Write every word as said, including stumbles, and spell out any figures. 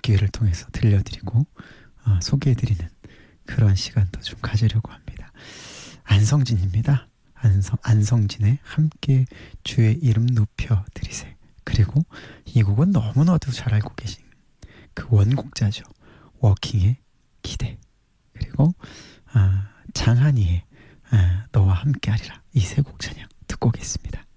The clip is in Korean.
기회를 통해서 들려드리고 어, 소개해드리는 그런 시간도 좀 가지려고 합니다. 안성진입니다. 안성, 안성진의 함께 주의 이름 높여드리세. 그리고 이 곡은 너무나도 잘 알고 계신 그 원곡자죠. 워킹의 기대. 그리고 아, 장한이의 아, 너와 함께하리라. 이 세 곡 찬양 듣고 오겠습니다.